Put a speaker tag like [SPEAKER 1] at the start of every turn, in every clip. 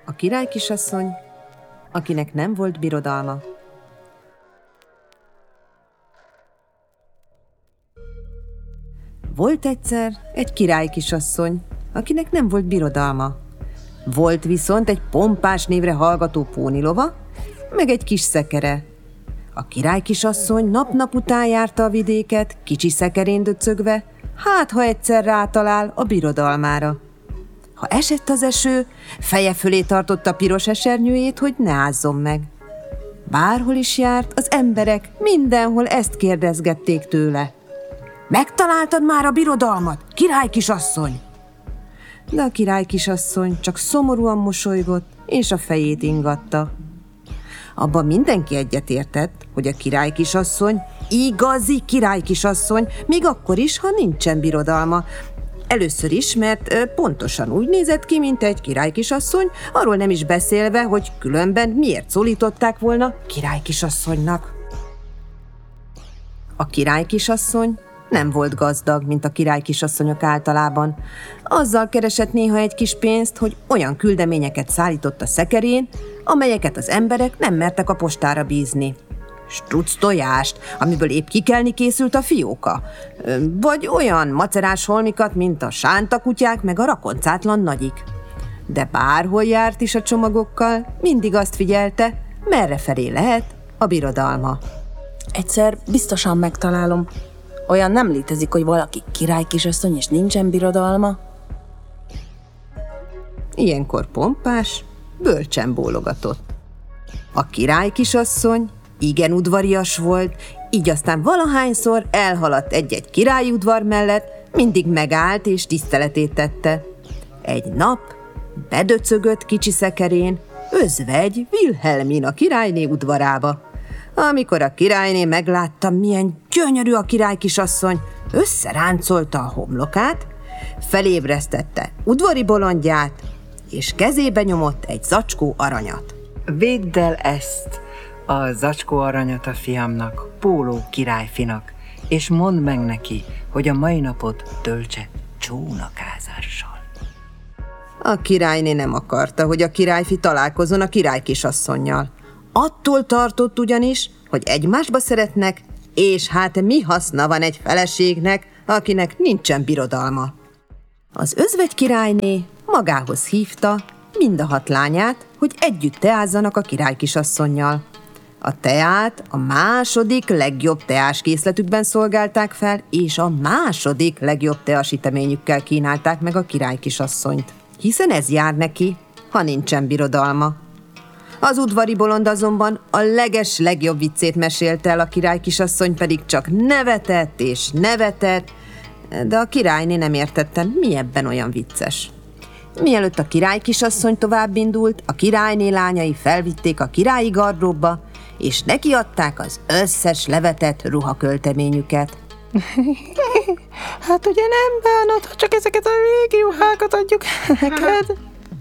[SPEAKER 1] A királykisasszony, akinek nem volt birodalma. Volt egyszer egy királykisasszony, akinek nem volt birodalma. Volt viszont egy pompás névre hallgató pónilova, meg egy kis szekere. A királykisasszony nap-nap után járta a vidéket, kicsi szekerén döcögve, hát ha egyszer rátalál a birodalmára. Ha esett az eső, feje fölé tartotta piros esernyőjét, hogy ne ázzon meg. Bárhol is járt, az emberek mindenhol ezt kérdezgették tőle. Megtaláltad már a birodalmat, királykisasszony? De a királykisasszony csak szomorúan mosolygott, és a fejét ingatta. Abban mindenki egyetértett, hogy a királykisasszony igazi királykisasszony, még akkor is, ha nincsen birodalma. Először is, mert pontosan úgy nézett ki, mint egy királykisasszony, arról nem is beszélve, hogy különben miért szólították volna királykisasszonynak. A királykisasszony nem volt gazdag, mint a királykisasszonyok általában. Azzal keresett néha egy kis pénzt, hogy olyan küldeményeket szállított a szekerén, amelyeket az emberek nem mertek a postára bízni. Struc tojást, amiből épp kikelni készült a fióka, vagy olyan macerás holmikat, mint a sántakutyák meg a rakoncátlan nagyik. De bárhol járt is a csomagokkal, mindig azt figyelte, merrefelé lehet a birodalma.
[SPEAKER 2] Egyszer biztosan megtalálom. Olyan nem létezik, hogy valaki királykisasszony és nincsen birodalma.
[SPEAKER 1] Ilyenkor pompás bölcsen bólogatott. A királykisasszony igen udvarias volt, így aztán valahányszor elhaladt egy-egy királyi udvar mellett, mindig megállt és tiszteletét tette. Egy nap bedöcögött kicsi szekerén, özvegy Wilhelmina királyné udvarába. Amikor a királyné meglátta, milyen gyönyörű a királykisasszony, összeráncolta a homlokát, felébresztette udvari bolondját, és kezébe nyomott egy zacskó aranyat.
[SPEAKER 3] Védd el ezt, a zacskó aranyat a fiamnak, Póló királyfinak, és mondd meg neki, hogy a mai napot töltse csónakázással.
[SPEAKER 1] A királyné nem akarta, hogy a királyfi találkozzon a királykisasszonnyal. Attól tartott ugyanis, hogy egymásba szeretnek, és hát mi haszna van egy feleségnek, akinek nincsen birodalma. Az özvegy királyné magához hívta mind a 6 lányát, hogy együtt teázzanak a királykisasszonnyal. A teát a második legjobb teáskészletükben szolgálták fel, és a második legjobb teasüteményükkel kínálták meg a királykisasszonyt. Hiszen ez jár neki, ha nincsen birodalma. Az udvari bolond azonban a legjobb viccét mesélte el, a királykisasszony pedig csak nevetett és nevetett, de a királyné nem értette, mi ebben olyan vicces. Mielőtt a királykisasszony továbbindult, a királyné lányai felvitték a királyi gardróbba, és nekiadták az összes levetett ruhakölteményüket.
[SPEAKER 2] Hát ugye nem bánod, ha csak ezeket a régi ruhákat adjuk neked?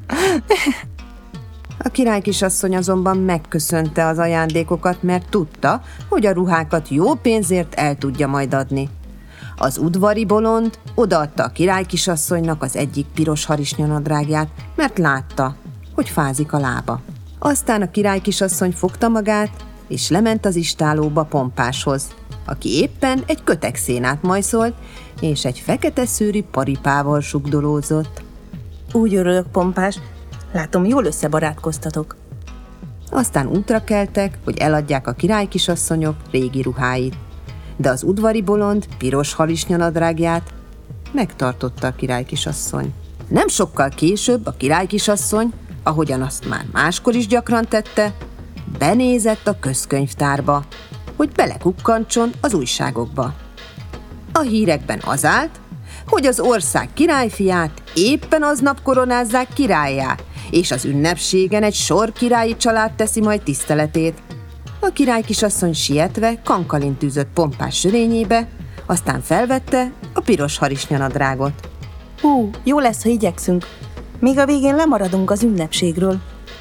[SPEAKER 1] A királykisasszony azonban megköszönte az ajándékokat, mert tudta, hogy a ruhákat jó pénzért el tudja majd adni. Az udvari bolond odaadta a királykisasszonynak az egyik piros harisnyanadrágját, mert látta, hogy fázik a lába. Aztán a királykisasszony fogta magát, és lement az istállóba Pompáshoz, aki éppen egy kötegszénát majszolt, és egy fekete szőrű paripával sugdolózott.
[SPEAKER 2] Úgy örülök, Pompás, látom, jól összebarátkoztatok.
[SPEAKER 1] Aztán útra keltek, hogy eladják a királykisasszonyok régi ruháit, de az udvari bolond piros harisnyanadrágját megtartotta a királykisasszony. Nem sokkal később a királykisasszony, ahogyan azt már máskor is gyakran tette, benézett a közkönyvtárba, hogy belekukkantson az újságokba. A hírekben az állt, hogy az ország királyfiát éppen aznap koronázzák királlyá, és az ünnepségen egy sor királyi család teszi majd tiszteletét. A királykisasszony sietve kankalint tűzött Pompás sörényébe, aztán felvette a piros harisnyanadrágot.
[SPEAKER 2] Jó lesz, ha igyekszünk. Még a végén lemaradunk az ünnepségről.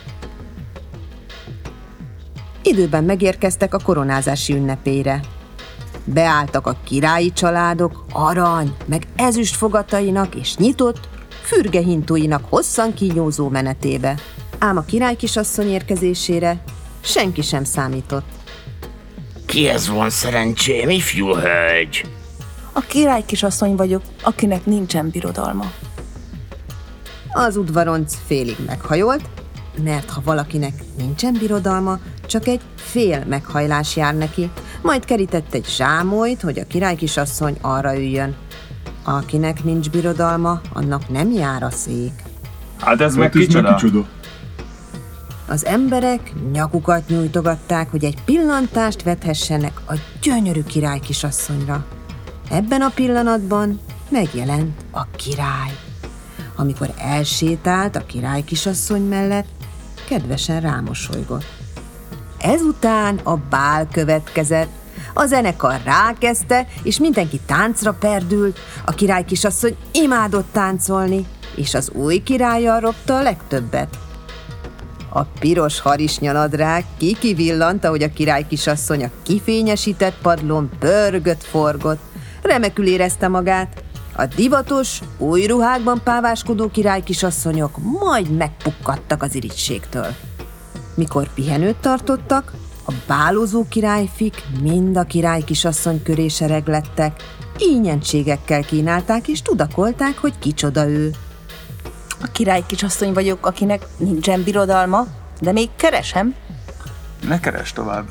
[SPEAKER 1] Időben megérkeztek a koronázási ünnepére. Beálltak a királyi családok arany, meg ezüst fogatainak és nyitott, fürgehintóinak hosszan kínyózó menetébe. Ám a királykisasszony érkezésére senki sem számított.
[SPEAKER 4] Kihez van szerencsém, ifjú hölgy?
[SPEAKER 2] A király kisasszony vagyok, akinek nincsen birodalma.
[SPEAKER 1] Az udvaronc félig meghajolt, mert ha valakinek nincsen birodalma, csak egy fél meghajlás jár neki, majd kerített egy zsámolyt, hogy a királykisasszony arra üljön. Akinek nincs birodalma, annak nem jár a szék.
[SPEAKER 5] Hát ez meg kicsoda?
[SPEAKER 1] Az emberek nyakukat nyújtogatták, hogy egy pillantást vethessenek a gyönyörű királykisasszonyra. Ebben a pillanatban megjelent a király. Amikor elsétált a királykisasszony mellett, kedvesen rámosolygott. Ezután a bál következett. A zenekar rákezdte, és mindenki táncra perdült. A királykisasszony imádott táncolni, és az új királlyal ropta a legtöbbet. A piros harisnyanadrág kikivillant, ahogy a királykisasszony a kifényesített padlón pörgött-forgott. Remekül érezte magát. A divatos, új ruhákban páváskodó királykisasszonyok majd megpukkadtak az irigységtől. Mikor pihenőt tartottak, a bálozó királyfik mind a királykisasszony köré sereglettek, ínyentségekkel kínálták és tudakolták, hogy kicsoda ő.
[SPEAKER 2] A király kisasszony vagyok, akinek nincsen birodalma, de még keresem.
[SPEAKER 5] Ne keresd tovább.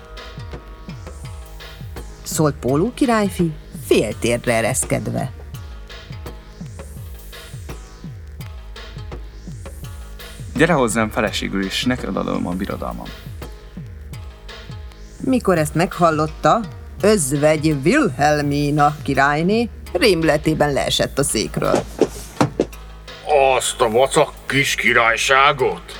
[SPEAKER 1] Szólt Póló királyfi, féltérdre ereszkedve.
[SPEAKER 5] Gyere hozzám feleségül is, neked adom a birodalmam.
[SPEAKER 1] Mikor ezt meghallotta, özvegy Wilhelmina királyné rémületében leesett a székről.
[SPEAKER 4] Azt a vacak kis királyságot?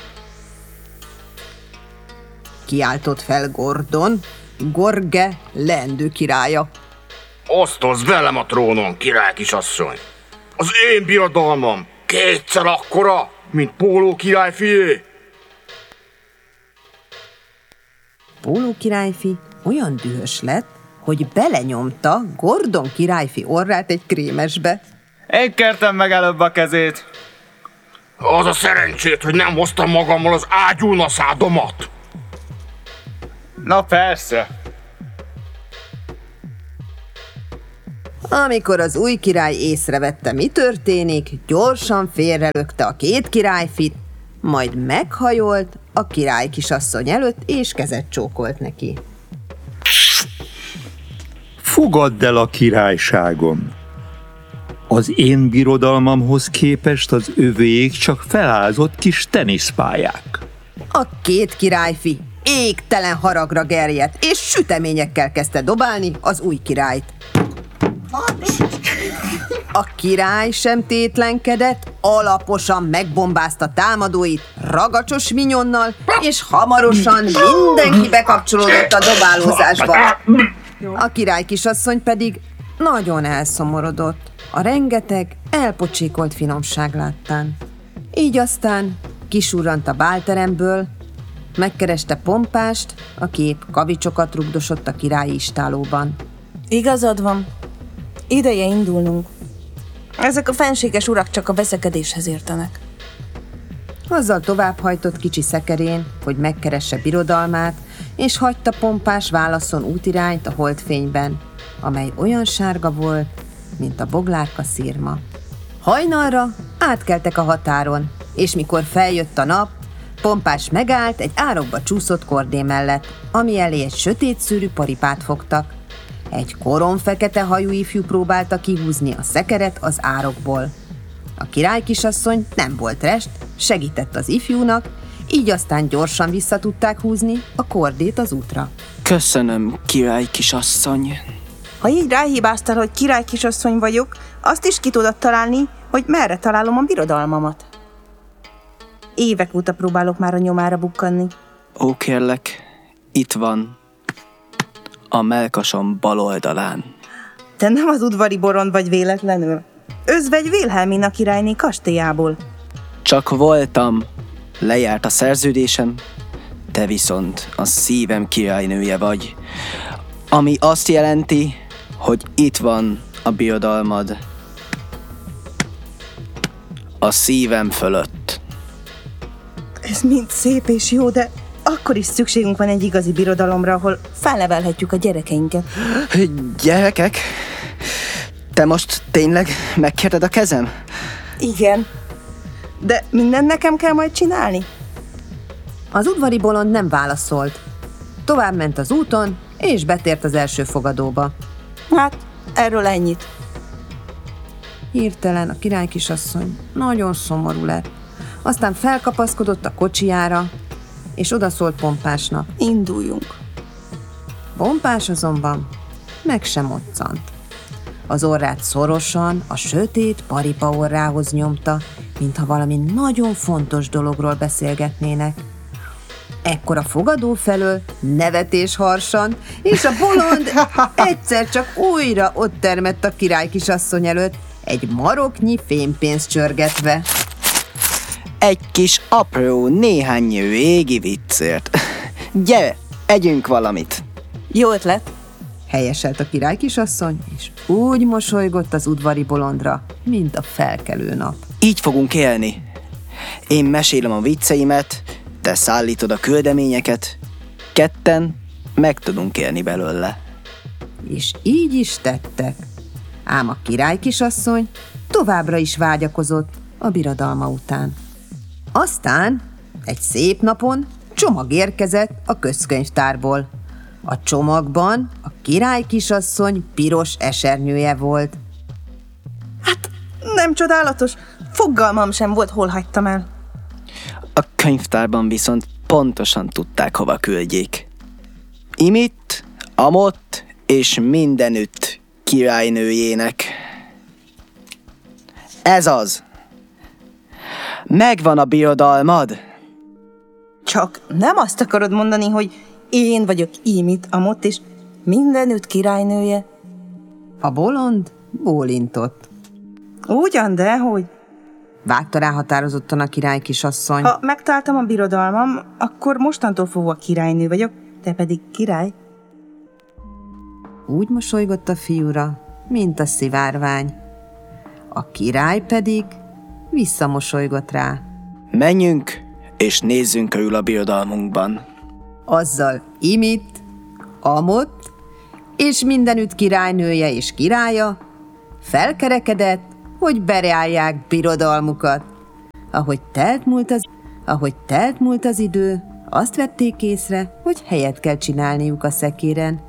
[SPEAKER 1] Kiáltott fel Gordon, Gorge leendő királya.
[SPEAKER 4] Osztozz velem a trónon, királykisasszony! Az én birodalmam kétszer akkora, mint Póló királyfié!
[SPEAKER 1] Póló királyfi olyan dühös lett, hogy belenyomta Gordon királyfi orrát egy krémesbe.
[SPEAKER 5] Én kértem meg előbb a kezét.
[SPEAKER 4] Az a szerencsét, hogy nem hoztam magammal az ágyúnaszádomat!
[SPEAKER 5] Na persze.
[SPEAKER 1] Amikor az új király észrevette, mi történik, gyorsan félrelökte a két királyfit, majd meghajolt a király kisasszony előtt, és kezet csókolt neki.
[SPEAKER 6] Fogadd el a királyságom! Az én birodalmamhoz képest az övék csak felázott kis teniszpályák.
[SPEAKER 1] A két királyfi égtelen haragra gerjedt, és süteményekkel kezdte dobálni az új királyt. A király sem tétlenkedett, alaposan megbombázta támadóit ragacsos minyonnal, és hamarosan mindenki bekapcsolódott a dobálózásba. A király kisasszony pedig nagyon elszomorodott a rengeteg elpocsékolt finomság láttán. Így aztán kisurrant a bálteremből, megkereste Pompást, aki épp kavicsokat rugdosott a királyi istálóban.
[SPEAKER 2] Igazad van. Ideje indulnunk. Ezek a fenséges urak csak a veszekedéshez értenek.
[SPEAKER 1] Azzal továbbhajtott kicsi szekerén, hogy megkeresse birodalmát, és hagyta Pompás válaszon útirányt a holdfényben, amely olyan sárga volt, mint a boglárka szirma. Hajnalra átkeltek a határon, és mikor feljött a nap, Pompás megállt egy árokba csúszott kordé mellett, ami elé egy sötét szőrű paripát fogtak. Egy koronfekete hajú ifjú próbálta kihúzni a szekeret az árokból. A királykisasszony nem volt rest, segített az ifjúnak, így aztán gyorsan vissza tudták húzni a kordét az útra.
[SPEAKER 7] Köszönöm, király kisasszony.
[SPEAKER 2] Ha így ráhibáztál, hogy király kisasszony vagyok, azt is ki tudod találni, hogy merre találom a birodalmamat. Évek óta próbálok már a nyomára bukkanni.
[SPEAKER 7] Ó, kérlek, itt van. A mellkasom bal oldalán.
[SPEAKER 2] Te nem az udvari borond vagy véletlenül? Özvegy Wilhelmina királyné kastélyából.
[SPEAKER 7] Csak voltam. Lejárt a szerződésem, te viszont a szívem királynője vagy. Ami azt jelenti, hogy itt van a birodalmad. A szívem fölött.
[SPEAKER 2] Ez mind szép és jó, de akkor is szükségünk van egy igazi birodalomra, ahol felnevelhetjük a gyerekeinket.
[SPEAKER 7] Gyerekek? Te most tényleg megkérded a kezem?
[SPEAKER 2] Igen. De mindent nekem kell majd csinálni?
[SPEAKER 1] Az udvari bolond nem válaszolt. Tovább ment az úton, és betért az első fogadóba.
[SPEAKER 2] Hát, erről ennyit.
[SPEAKER 1] Hirtelen a királykisasszony nagyon szomorú lett. Aztán felkapaszkodott a kocsijára, és odaszólt Pompásnak.
[SPEAKER 2] Induljunk.
[SPEAKER 1] Pompás azonban meg sem moccant. Az orrát szorosan a sötét paripa orrához nyomta, mintha valami nagyon fontos dologról beszélgetnének. Ekkor a fogadó felől nevetés harsant, és a bolond egyszer csak újra ott termett a királykisasszony előtt, egy maroknyi fémpénzt csörgetve.
[SPEAKER 7] Egy kis apró, néhány régi viccért. Gyere, együnk valamit.
[SPEAKER 2] Jó ötlet.
[SPEAKER 1] Helyeselt a királykisasszony, és úgy mosolygott az udvari bolondra, mint a felkelő nap.
[SPEAKER 7] Így fogunk élni. Én mesélem a vicceimet, te szállítod a küldeményeket, ketten meg tudunk élni belőle.
[SPEAKER 1] És így is tettek. Ám a királykisasszony továbbra is vágyakozott a birodalma után. Aztán egy szép napon csomag érkezett a közkönyvtárból. A csomagban a királykisasszony piros esernyője volt.
[SPEAKER 2] Hát, nem csodálatos? Fogalmam sem volt, hol hagytam el.
[SPEAKER 7] A könyvtárban viszont pontosan tudták, hova küldjék. Imit, amott és mindenütt királynőjének. Ez az. Megvan a birodalmad?
[SPEAKER 2] Csak nem azt akarod mondani, hogy én vagyok Imit, amott, és mindenütt királynője?
[SPEAKER 1] A bolond bólintott.
[SPEAKER 2] Ugyan, de hogy?
[SPEAKER 1] Vágta rá határozottan a királykisasszony.
[SPEAKER 2] Ha megtaláltam a birodalmam, akkor mostantól fogva királynő vagyok, te pedig király.
[SPEAKER 1] Úgy mosolygott a fiúra, mint a szivárvány. A király pedig visszamosolygott rá.
[SPEAKER 7] Menjünk, és nézzünk körül a birodalmunkban.
[SPEAKER 1] Azzal Imit, Amott, és mindenütt királynője és királya felkerekedett, hogy bereálják birodalmukat. Ahogy telt múlt az idő, azt vették észre, hogy helyet kell csinálniuk a szekéren,